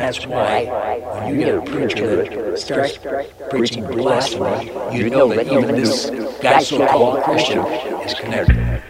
That's why when you get a preacher that starts preaching blasphemy, you know that even this guy so-called Christian is connected.